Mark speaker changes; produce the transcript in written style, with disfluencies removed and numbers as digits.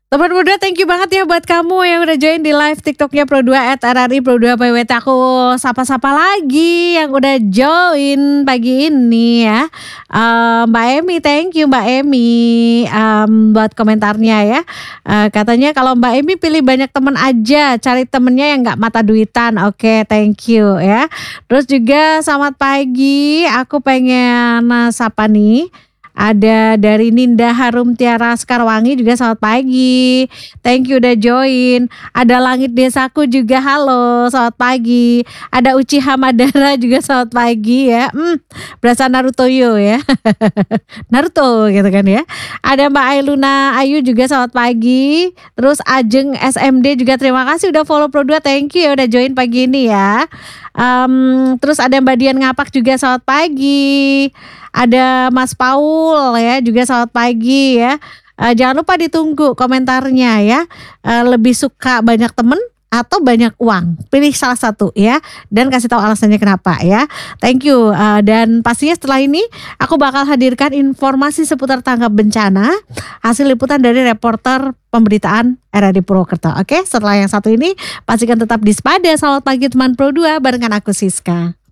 Speaker 1: Teman muda, thank you banget ya buat kamu yang udah join di live TikToknya Pro2 @RRI Pro2 PWT. Aku sapa-sapa lagi yang udah join pagi ini ya. Mbak Emi, thank you Mbak Emi buat komentarnya ya. Katanya kalau Mbak Emi pilih banyak temen aja, cari temennya yang nggak mata duitan. Oke, thank you ya. Terus juga selamat pagi, aku pengen sapa nih. Ada dari Ninda Harum Tiara Sekarwangi juga selamat pagi. Thank you udah join. Ada Langit Desaku juga halo, selamat pagi. Ada Uchiha Madara juga selamat pagi ya. Berasa Naruto yo ya. Naruto gitu kan ya. Ada Mbak Ailuna Ayu juga selamat pagi. Terus Ajeng SMD juga terima kasih udah follow Pro2, thank you ya udah join pagi ini ya. Terus ada Mbak Dian Ngapak juga selamat pagi. Ada Mas Paul ya juga selamat pagi ya. Jangan lupa ditunggu komentarnya ya. Lebih suka banyak temen atau banyak uang? Pilih salah satu ya. Dan kasih tahu alasannya kenapa ya. Thank you. Dan pastinya setelah ini aku bakal hadirkan informasi seputar tanggap bencana. Hasil liputan dari reporter pemberitaan RRI Purwokerto. Oke, setelah yang satu ini pastikan tetap di Spada. Selamat pagi teman Pro2 barengan aku Siska.